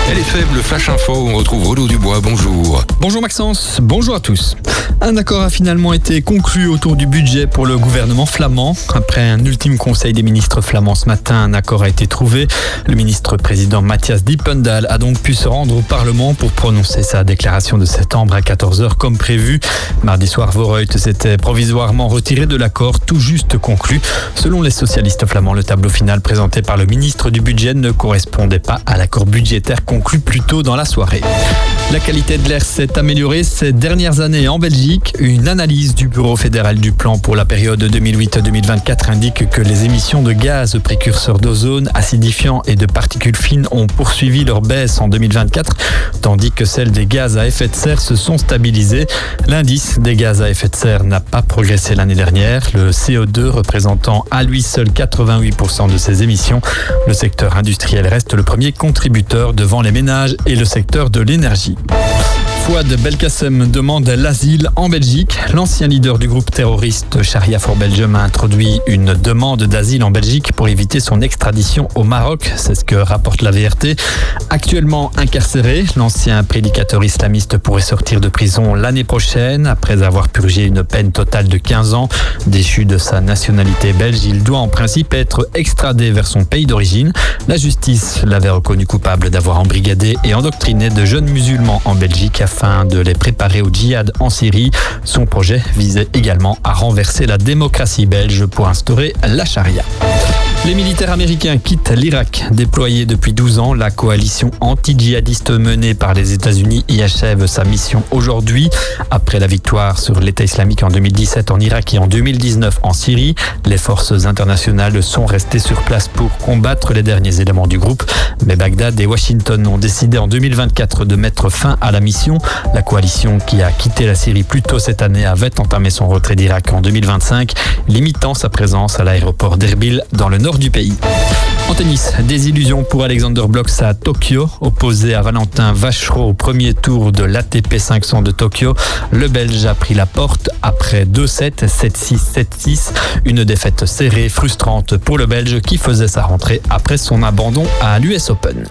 Elle est faible, Flash Info, on retrouve Renaud Dubois, bonjour. Bonjour Maxence, bonjour à tous. Un accord a finalement été conclu autour du budget pour le gouvernement flamand. Après un ultime conseil des ministres flamands ce matin, un accord a été trouvé. Le ministre-président Matthias Dippendal a donc pu se rendre au Parlement pour prononcer sa déclaration de septembre à 14h comme prévu. Mardi soir, Voorhout s'était provisoirement retiré de l'accord tout juste conclu. Selon les socialistes flamands, le tableau final présenté par le ministre du budget ne correspondait pas à l'accord budgétaire conclu plus tôt dans la soirée. La qualité de l'air s'est améliorée ces dernières années en Belgique. Une analyse du Bureau fédéral du plan pour la période 2008-2024 indique que les émissions de gaz précurseurs d'ozone, acidifiants et de particules fines ont poursuivi leur baisse en 2024, tandis que celles des gaz à effet de serre se sont stabilisées. L'indice des gaz à effet de serre n'a pas progressé l'année dernière, le CO2 représentant à lui seul 88% de ces émissions. Le secteur industriel reste le premier contributeur devant les ménages et le secteur de l'énergie. Fouad Belkacem demande l'asile en Belgique. L'ancien leader du groupe terroriste Sharia for Belgium a introduit une demande d'asile en Belgique pour éviter son extradition au Maroc. C'est ce que rapporte la VRT. Actuellement incarcéré, l'ancien prédicateur islamiste pourrait sortir de prison l'année prochaine après avoir purgé une peine totale de 15 ans. Déchu de sa nationalité belge, il doit en principe être extradé vers son pays d'origine. La justice l'avait reconnu coupable d'avoir embrigadé et endoctriné de jeunes musulmans en Belgique afin de les préparer au djihad en Syrie. Son projet visait également à renverser la démocratie belge pour instaurer la charia. Les militaires américains quittent l'Irak. Déployée depuis 12 ans, la coalition anti-djihadiste menée par les États-Unis y achève sa mission aujourd'hui. Après la victoire sur l'État islamique en 2017 en Irak et en 2019 en Syrie, les forces internationales sont restées sur place pour combattre les derniers éléments du groupe. Mais Bagdad et Washington ont décidé en 2024 de mettre fin à la mission. La coalition qui a quitté la Syrie plus tôt cette année avait entamé son retrait d'Irak en 2025, limitant sa présence à l'aéroport d'Erbil dans le nord du pays. En tennis, désillusion pour Alexander Blok à Tokyo. Opposé à Valentin Vachereau au premier tour de l'ATP 500 de Tokyo, le Belge a pris la porte après 2-7, 7-6, 7-6. Une défaite serrée, frustrante pour le Belge qui faisait sa rentrée après son abandon à l'US Open.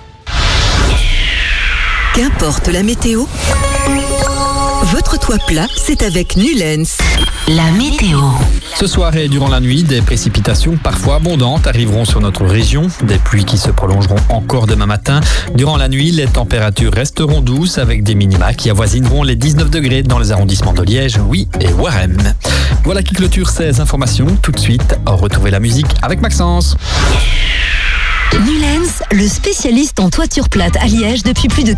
Qu'importe la météo, votre toit plat, c'est avec Nulens. La météo. Ce soir et durant la nuit, des précipitations parfois abondantes arriveront sur notre région. Des pluies qui se prolongeront encore demain matin. Durant la nuit, les températures resteront douces avec des minima qui avoisineront les 19 degrés dans les arrondissements de Liège, Oui et Waremme. Voilà qui clôture ces informations. Tout de suite, retrouvez la musique avec Maxence. Nulens, le spécialiste en toiture plate à Liège depuis plus de